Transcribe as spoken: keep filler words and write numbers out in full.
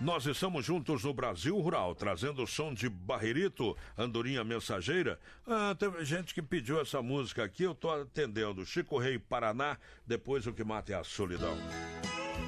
Nós estamos juntos no Brasil Rural, trazendo o som de Barreirito, Andorinha Mensageira. Ah, teve gente que pediu essa música aqui, eu tô atendendo. Chico Rei, Paraná, depois o que mata é a solidão.